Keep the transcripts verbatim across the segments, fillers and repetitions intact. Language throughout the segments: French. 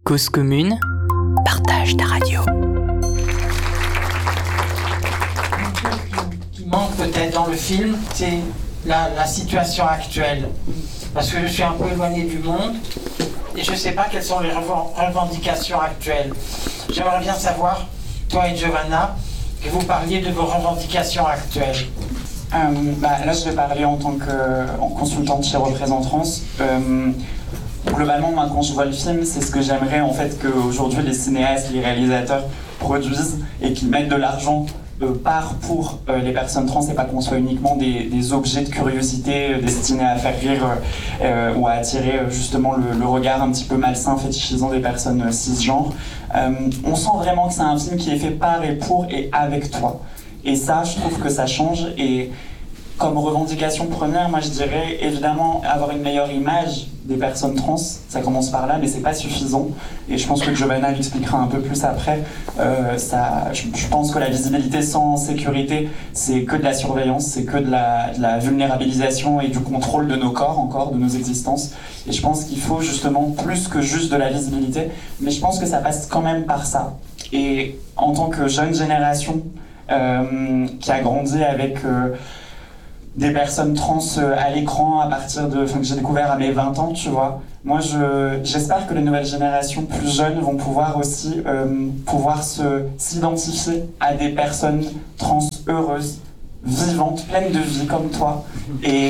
Cause commune, partage ta radio. Ce qui manque peut-être dans le film, c'est la, la situation actuelle. Parce que je suis un peu éloigné du monde et je ne sais pas quelles sont les revendications actuelles. J'aimerais bien savoir, toi et Giovanna, que vous parliez de vos revendications actuelles. Euh, bah, là, je vais parler en tant que en consultante chez Représente France. Euh, globalement, moi, quand je vois le film, c'est ce que j'aimerais en fait qu'aujourd'hui les cinéastes, les réalisateurs produisent et qu'ils mettent de l'argent euh, par pour euh, les personnes trans et pas qu'on soit uniquement des, des objets de curiosité euh, destinés à faire rire euh, ou à attirer euh, justement le, le regard un petit peu malsain, fétichisant des personnes euh, cisgenres. Euh, on sent vraiment que c'est un film qui est fait par et pour et avec toi. Et ça, je trouve que ça change. Et comme revendication première, moi je dirais évidemment avoir une meilleure image des personnes trans. Ça commence par là, mais c'est pas suffisant. Et je pense que Giovanna l'expliquera un peu plus après. Euh, ça, je, je pense que la visibilité sans sécurité, c'est que de la surveillance, c'est que de la, de la vulnérabilisation et du contrôle de nos corps encore, de nos existences. Et je pense qu'il faut justement plus que juste de la visibilité. Mais je pense que ça passe quand même par ça. Et en tant que jeune génération, Euh, qui a grandi avec euh, des personnes trans euh, à l'écran à partir de, enfin que j'ai découvert à mes vingt ans, tu vois. Moi, je, j'espère que les nouvelles générations plus jeunes vont pouvoir aussi euh, pouvoir se, s'identifier à des personnes trans heureuses, vivantes, pleines de vie comme toi, et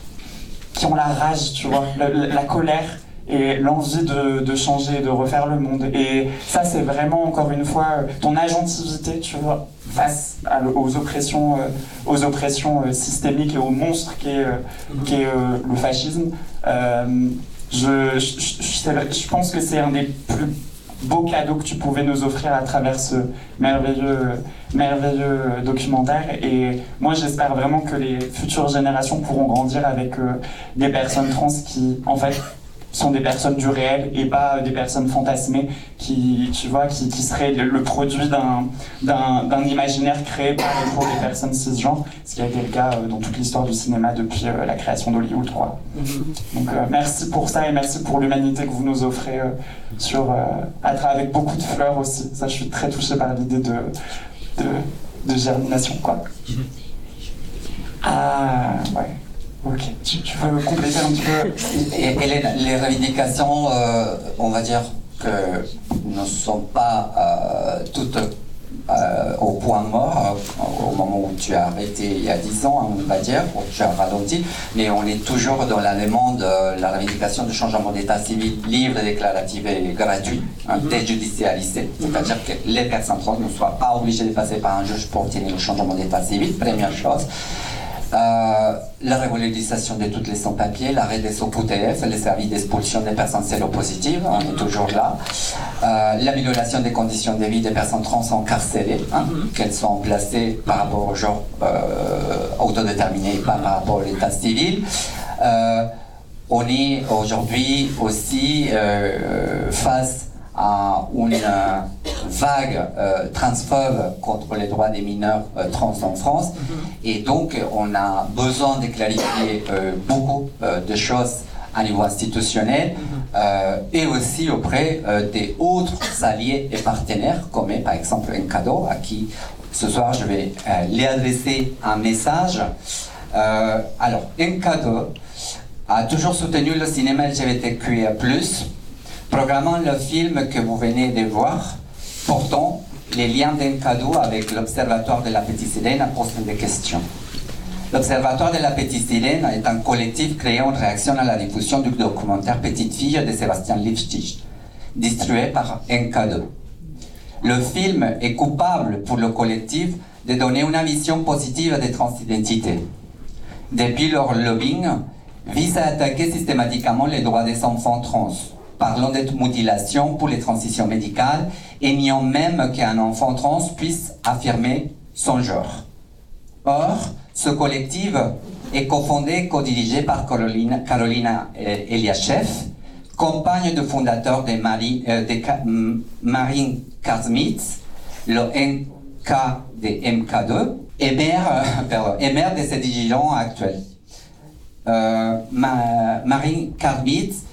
qui ont la rage, tu vois, la, la colère et l'envie de, de changer, de refaire le monde. Et ça, c'est vraiment, encore une fois, ton agentivité, tu vois, face à, aux oppressions, euh, aux oppressions euh, systémiques et au monstre qu'est, euh, qu'est euh, le fascisme. Euh, je, je, je, je pense que c'est un des plus beaux cadeaux que tu pouvais nous offrir à travers ce merveilleux, merveilleux documentaire. Et moi, j'espère vraiment que les futures générations pourront grandir avec euh, des personnes trans qui, en fait, sont des personnes du réel et pas des personnes fantasmées qui, tu vois, qui, qui seraient le produit d'un, d'un, d'un imaginaire créé par et pour des personnes cisgenres, ce qui a été le cas dans toute l'histoire du cinéma depuis euh, la création d'Hollywood, quoi. Donc euh, merci pour ça et merci pour l'humanité que vous nous offrez euh, sur, euh, à travers, avec beaucoup de fleurs aussi. Ça, je suis très touché par l'idée de, de, de germination, quoi. Ah, ouais. Ok, tu, tu veux compléter un petit peu? Et, et les, les revendications, euh, on va dire que ne sont pas euh, toutes euh, au point mort euh, au moment où tu as arrêté il y a dix ans, on va dire, où tu as ralenti, mais on est toujours dans la demande, euh, la revendication de changement d'état civil libre, déclaratif et gratuit, hein, déjudicialisé, c'est-à-dire que les personnes trans ne soient pas obligées de passer par un juge pour obtenir le changement d'état civil, première chose. Euh, la régularisation de toutes les sans-papiers, l'arrêt des O Q T F, les services d'expulsion des personnes séropositives, on est toujours là. Euh, l'amélioration des conditions de vie des personnes trans incarcérées, hein, mm-hmm. qu'elles sont placées par rapport au genre euh, autodéterminé et pas par rapport à l'état civil. Euh, on est aujourd'hui aussi euh, face à une euh, vague euh, transphobe contre les droits des mineurs euh, trans en France. Mm-hmm. Et donc, on a besoin de clarifier euh, beaucoup euh, de choses à niveau institutionnel mm-hmm. euh, et aussi auprès euh, des autres alliés et partenaires, comme par exemple Encado, à qui ce soir je vais euh, lui adresser un message. Euh, alors, Encado a toujours soutenu le cinéma L G B T Q I A plus, programmant le film que vous venez de voir. Pourtant, les liens d'Encado avec l'Observatoire de la Petite Sirène posent des questions. L'Observatoire de la Petite Sirène est un collectif créé en réaction à la diffusion du documentaire Petite Fille de Sébastien Lifshitz, distribué par Encado. Le film est coupable pour le collectif de donner une vision positive des transidentités. Depuis leur lobbying, vise à attaquer systématiquement les droits des enfants trans, parlant de mutilation pour les transitions médicales et niant même qu'un enfant trans puisse affirmer son genre. Or, ce collectif est cofondé et co-dirigé par Carolina, Carolina Eliachev, compagne du fondateur de, Marie, euh, de Marine Kazmitz, le N K de M K deux, et mère, euh, pardon, et mère de ses dirigeants actuels. Euh, Ma, Marine Kazmitz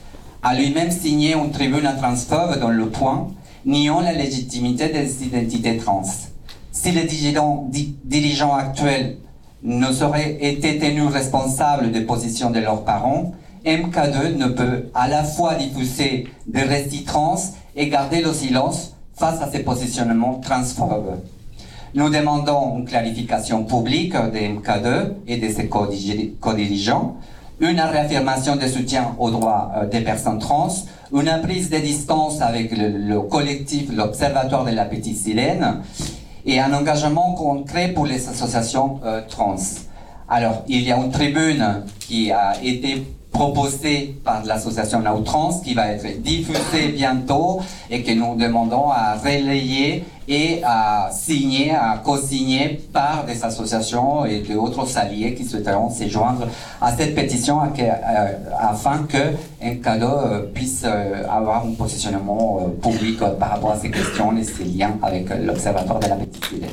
a lui-même signé une tribune transphobe dans Le Point, niant la légitimité des identités trans. Si les dirigeants, di- dirigeants actuels ne seraient été tenus responsables des positions de leurs parents, M K deux ne peut à la fois diffuser des récits trans et garder le silence face à ces positionnements transphobes. Nous demandons une clarification publique de M K deux et de ses co-dirigeants, une réaffirmation de soutien aux droits des personnes trans, une prise de distance avec le, le collectif, l'Observatoire de la Petite Sirène, et un engagement concret pour les associations euh, trans. Alors, il y a une tribune qui a été proposée par l'association Now Trans, qui va être diffusée bientôt et que nous demandons à relayer et à signer, à co-signer par des associations et d'autres alliés qui souhaiteront se joindre à cette pétition à que, euh, afin que M K deux euh, puisse euh, avoir un positionnement euh, public euh, par rapport à ces questions et ces liens avec euh, l'Observatoire de la Petite Sirène.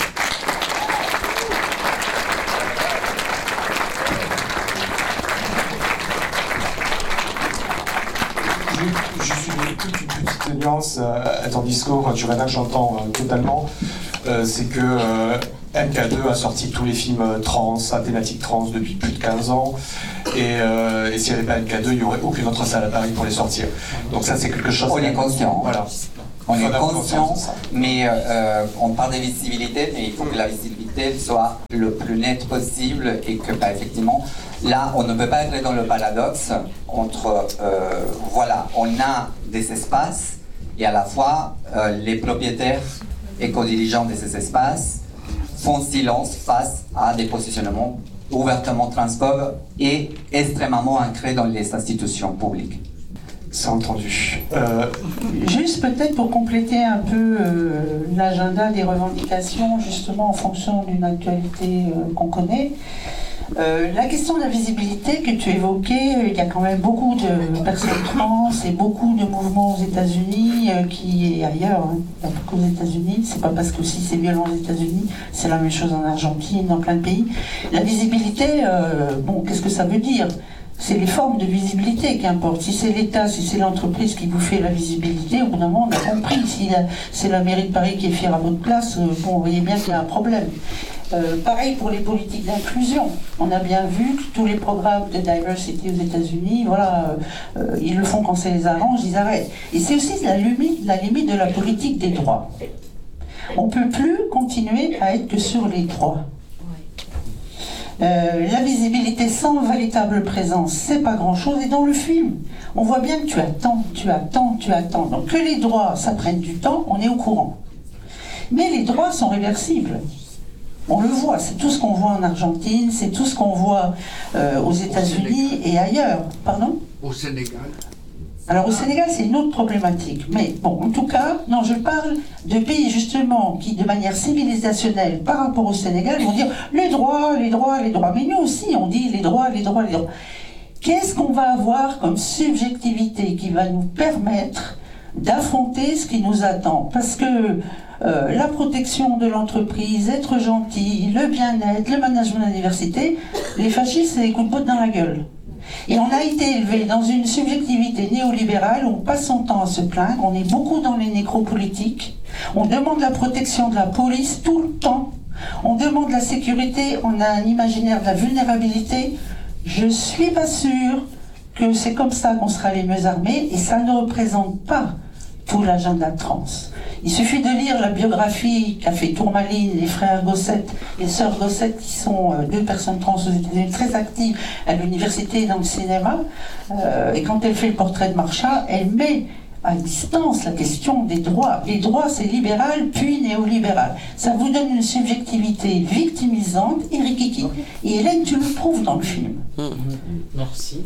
Je suis toute une petite nuance à ton discours, Giovanna, que j'entends euh, totalement. Euh, c'est que euh, M K deux a sorti tous les films euh, trans, à thématique trans, depuis plus de quinze ans. Et, euh, et s'il n'y avait pas M K deux, il n'y aurait aucune autre salle à Paris pour les sortir. Donc ça, c'est quelque chose... On est conscient. Voilà. On est Voilà, conscient, mais euh, on parle de visibilité, mais il faut que la visibilité soit le plus nette possible et que, bah, effectivement, là, on ne peut pas être dans le paradoxe entre, euh, voilà, on a des espaces et à la fois euh, les propriétaires et co-dirigeants de ces espaces font silence face à des positionnements ouvertement transphobes et extrêmement ancrés dans les institutions publiques. C'est entendu. Euh... Juste peut-être pour compléter un peu euh, l'agenda des revendications, justement en fonction d'une actualité euh, qu'on connaît. Euh, la question de la visibilité que tu évoquais, euh, il y a quand même beaucoup de personnes trans et beaucoup de mouvements aux États-Unis euh, qui et ailleurs, hein, il n'y a pas qu'aux États-Unis. C'est pas parce que si c'est violent aux États-Unis, c'est la même chose en Argentine, dans plein de pays. La visibilité, euh, bon, qu'est-ce que ça veut dire ? C'est les formes de visibilité qui importent. Si c'est l'État, si c'est l'entreprise qui vous fait la visibilité, au bout d'un moment, on a compris. Si la, c'est la mairie de Paris qui est fière à votre place, euh, bon, vous voyez bien qu'il y a un problème. Euh, pareil pour les politiques d'inclusion. On a bien vu que tous les programmes de diversity aux États-Unis, voilà, euh, euh, ils le font quand ça les arrange, ils arrêtent. Et c'est aussi la limite, la limite de la politique des droits. On ne peut plus continuer à être que sur les droits. Euh, la visibilité sans véritable présence, c'est pas grand-chose. Et dans le film, on voit bien que tu attends, tu attends, tu attends. Donc que les droits, ça prenne du temps, on est au courant. Mais les droits sont réversibles. On le voit, c'est tout ce qu'on voit en Argentine, c'est tout ce qu'on voit euh, aux États-Unis et ailleurs. Pardon ? Au Sénégal. Alors au Sénégal, c'est une autre problématique. Mais bon, en tout cas, non, je parle de pays justement qui, de manière civilisationnelle, par rapport au Sénégal, vont dire les droits, les droits, les droits. Mais nous aussi, on dit les droits, les droits, les droits. Qu'est-ce qu'on va avoir comme subjectivité qui va nous permettre d'affronter ce qui nous attend ? Parce que euh, la protection de l'entreprise, être gentil, le bien-être, le management de la diversité, les fascistes, c'est des coups de botte dans la gueule. Et on a été élevé dans une subjectivité néolibérale où on passe son temps à se plaindre, on est beaucoup dans les nécropolitiques, on demande la protection de la police tout le temps, on demande la sécurité, on a un imaginaire de la vulnérabilité. Je suis pas sûre que c'est comme ça qu'on sera les mieux armés et ça ne représente pas tout l'agenda trans. Il suffit de lire la biographie qu'a fait Tourmaline, les frères Gossette, les sœurs Gossette, qui sont euh, deux personnes trans aux États-Unis, très actives à l'université et dans le cinéma. Euh, et quand elle fait le portrait de Marcha, elle met à distance la question des droits. Les droits, c'est libéral, puis néolibéral. Ça vous donne une subjectivité victimisante et rikiki. Et Hélène, tu le prouves dans le film. Merci.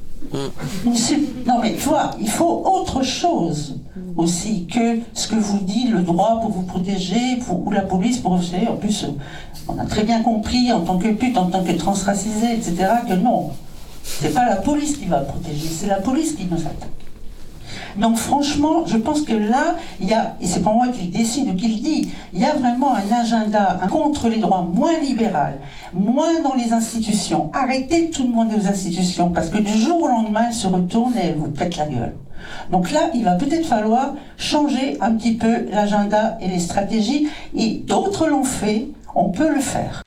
Non mais tu vois, il faut autre chose aussi que ce que vous dit le droit pour vous protéger, pour, ou la police pour vous protéger. En plus, on a très bien compris en tant que pute, en tant que transracisé, et cetera, que non, c'est pas la police qui va protéger, c'est la police qui nous attaque. Donc franchement, je pense que là, il y a, et c'est pas moi qui le décide ou qui le dit, il y a vraiment un agenda un contre les droits moins libéral, moins dans les institutions. Arrêtez de tout demander aux institutions, parce que du jour au lendemain, elles se retournent et elles vous pètent la gueule. Donc là, il va peut-être falloir changer un petit peu l'agenda et les stratégies, et d'autres l'ont fait, on peut le faire.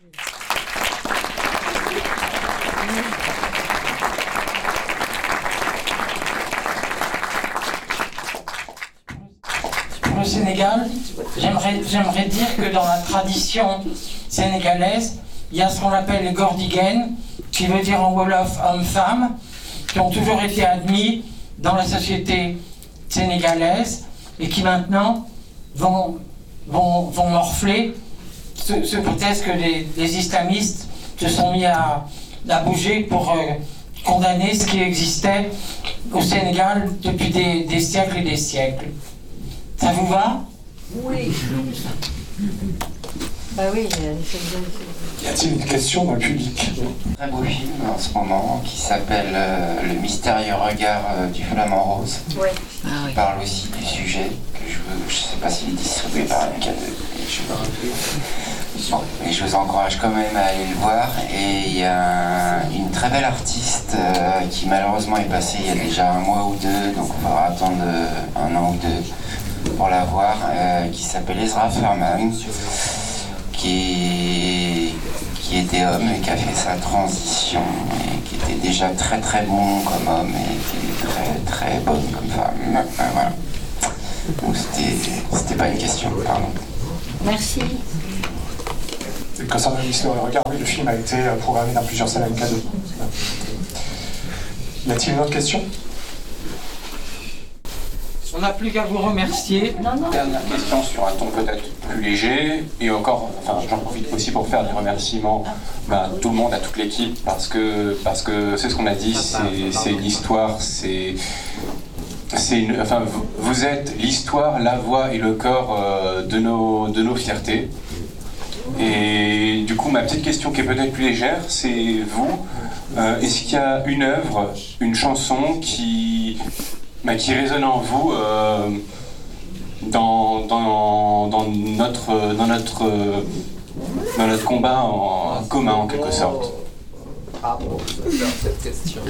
Pour le Sénégal, j'aimerais, j'aimerais dire que dans la tradition sénégalaise, il y a ce qu'on appelle les gordigènes, qui veut dire en wolof homme-femme, qui ont toujours été admis dans la société sénégalaise et qui maintenant vont, vont, vont morfler ce, ce prétexte que les, les islamistes se sont mis à, à bouger pour euh, condamner ce qui existait au Sénégal depuis des, des siècles et des siècles. Ça vous va? Oui. Bah oui, c'est... Y a-t-il une question dans le public? Un très beau film en ce moment qui s'appelle euh, Le mystérieux regard euh, du flamant rose. Ouais. Ah, oui. Qui parle aussi du sujet que je veux, je sais pas s'il est distribué par M K deux. Et je, bon, et je vous encourage quand même à aller le voir. Et il y a un, une très belle artiste euh, qui malheureusement est passée il y a déjà un mois ou deux, donc on va attendre un an ou deux pour la voir, euh, qui s'appelle Ezra Furman. Qui, qui était homme et qui a fait sa transition et qui était déjà très très bon comme homme et qui était très très bonne comme femme. Euh, voilà. Donc c'était, c'était pas une question, pardon. Merci. Concernant l'histoire et regard, oui, le film a été programmé dans plusieurs salles M K deux. Y a-t-il une autre question? On n'a plus qu'à vous remercier. Non, non. Dernière question sur un ton peut-être plus léger, et encore, enfin j'en profite aussi pour faire des remerciements ben, à tout le monde, à toute l'équipe, parce que parce que c'est ce qu'on a dit, c'est, c'est une histoire, c'est c'est une, enfin vous, vous êtes l'histoire, la voix et le corps euh, de nos de nos fiertés. Et du coup, ma petite question qui est peut-être plus légère, c'est vous, euh, est-ce qu'il y a une œuvre, une chanson qui Bah, qui résonne en vous euh, dans, dans, dans, notre, dans, notre, dans notre combat en commun en quelque sorte. Ah bon, cette question.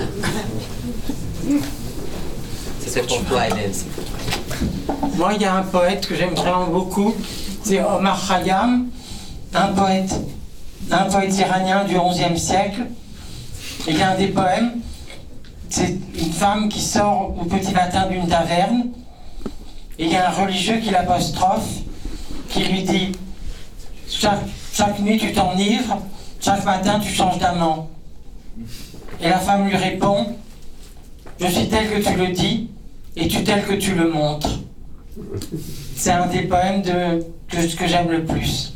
C'est pour toi, Hélène. Moi, il y a un poète que j'aime vraiment beaucoup, c'est Omar Khayyam, un poète, un poète iranien du onzième siècle. Et il y a un des poèmes, c'est une femme qui sort au petit matin d'une taverne, et il y a un religieux qui l'apostrophe, qui lui dit chaque, chaque nuit tu t'enivres, chaque matin tu changes d'amant. Et la femme lui répond, je suis tel que tu le dis, et tu tel que tu le montres. C'est un des poèmes de, que, que j'aime le plus.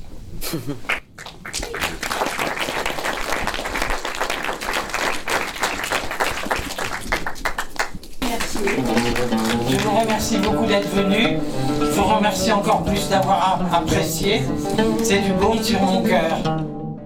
Je vous remercie beaucoup d'être venu. Je vous remercie encore plus d'avoir apprécié. C'est du baume sur mon cœur.